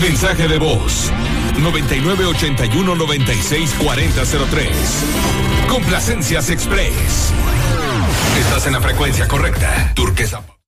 Mensaje de voz 9981964003. Complacencias Express. Estás en la frecuencia correcta. Turquesa.